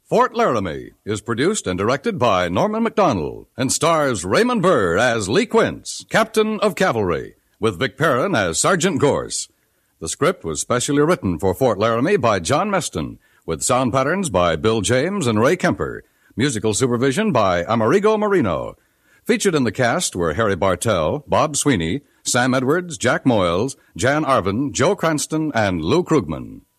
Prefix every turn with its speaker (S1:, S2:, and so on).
S1: Fort Laramie is produced and directed by Norman MacDonald and stars Raymond Burr as Lee Quince, Captain of Cavalry, with Vic Perrin as Sergeant Gorse. The script was specially written for Fort Laramie by John Meston, with sound patterns by Bill James and Ray Kemper, musical supervision by Amerigo Marino. Featured in the cast were Harry Bartell, Bob Sweeney, Sam Edwards, Jack Moyles, Jan Arvin, Joe Cranston, and Lou Krugman.